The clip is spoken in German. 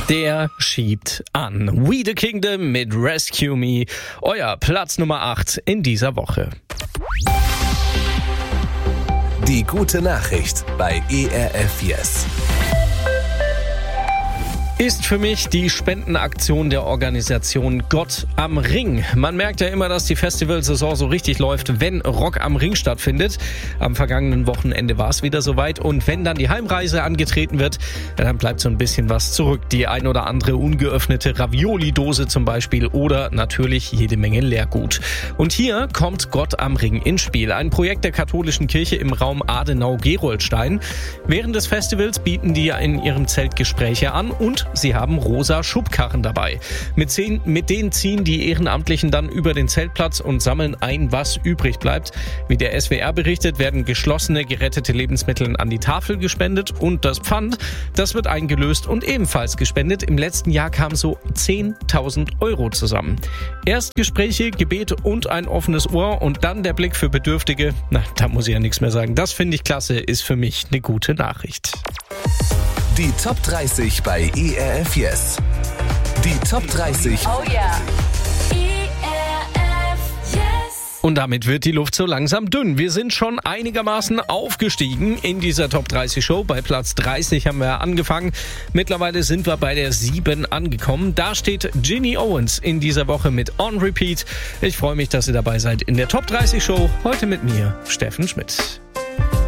Der schiebt an. We the Kingdom mit Rescue Me. Euer Platz Nummer 8 in dieser Woche. Die gute Nachricht bei ERF Yes. Ist für mich die Spendenaktion der Organisation Gott am Ring. Man merkt ja immer, dass die Festivalsaison so richtig läuft, wenn Rock am Ring stattfindet. Am vergangenen Wochenende war es wieder soweit und wenn dann die Heimreise angetreten wird, dann bleibt so ein bisschen was zurück. Die ein oder andere ungeöffnete Ravioli-Dose zum Beispiel oder natürlich jede Menge Leergut. Und hier kommt Gott am Ring ins Spiel. Ein Projekt der katholischen Kirche im Raum Adenau-Gerolstein. Während des Festivals bieten die in ihrem Zelt Gespräche an und sie haben rosa Schubkarren dabei. Mit denen ziehen die Ehrenamtlichen dann über den Zeltplatz und sammeln ein, was übrig bleibt. Wie der SWR berichtet, werden geschlossene, gerettete Lebensmittel an die Tafel gespendet und das Pfand, das wird eingelöst und ebenfalls gespendet. Im letzten Jahr kamen so 10.000 Euro zusammen. Erst Gespräche, Gebet und ein offenes Ohr und dann der Blick für Bedürftige. Na, da muss ich ja nichts mehr sagen. Das finde ich klasse, ist für mich eine gute Nachricht. Die Top 30 bei ERF Yes. Die Top 30. Oh yeah. ERF Yes. Und damit wird die Luft so langsam dünn. Wir sind schon einigermaßen aufgestiegen in dieser Top 30 Show. Bei Platz 30 haben wir angefangen. Mittlerweile sind wir bei der 7 angekommen. Da steht Ginny Owens in dieser Woche mit On Repeat. Ich freue mich, dass ihr dabei seid in der Top 30 Show. Heute mit mir, Steffen Schmidt.